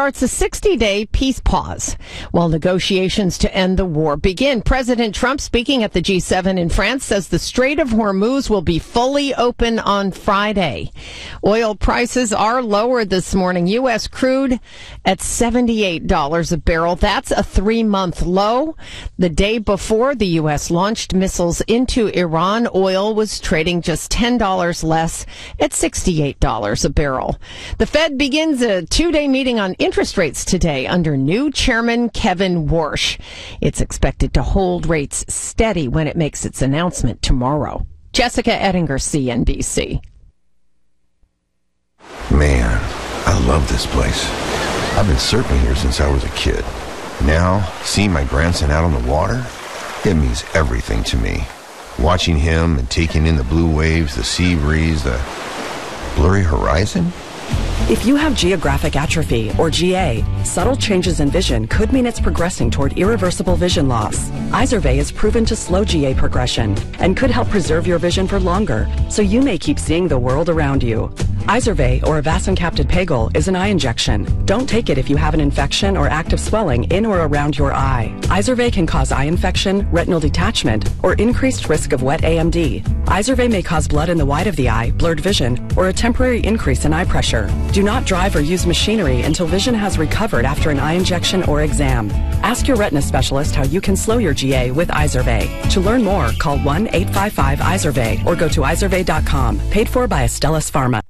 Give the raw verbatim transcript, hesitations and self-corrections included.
starts a sixty-day peace pause while negotiations to end the war begin. President Trump, speaking at the G seven in France, says the Strait of Hormuz will be fully open on Friday. Oil prices are lower this morning. U S crude at seventy-eight dollars a barrel. That's a three-month low. The day before the U S launched missiles into Iran, oil was trading just ten dollars less at sixty-eight dollars a barrel. The Fed begins a two-day meeting on interest rates today under new Chairman Kevin Warsh. It's expected to hold rates steady when it makes its announcement tomorrow. Jessica Ettinger, C N B C. Man, I love this place. I've been surfing here since I was a kid. Now, seeing my grandson out on the water, it means everything to me. Watching him and taking in the blue waves, the sea breeze, the blurry horizon. If you have geographic atrophy, or G A, subtle changes in vision could mean it's progressing toward irreversible vision loss. Izervay is proven to slow G A progression and could help preserve your vision for longer, so you may keep seeing the world around you. Izervay, or avacincaptad pegol, is an eye injection. Don't take it if you have an infection or active swelling in or around your eye. Izervay can cause eye infection, retinal detachment, or increased risk of wet A M D. Izervay may cause blood in the white of the eye, blurred vision, or a temporary increase in eye pressure. Do not drive or use machinery until vision has recovered after an eye injection or exam. Ask your retina specialist how you can slow your G A with Izervay. To learn more, call one eight five five Izervay or go to izervay dot com. Paid for by Astellas Pharma.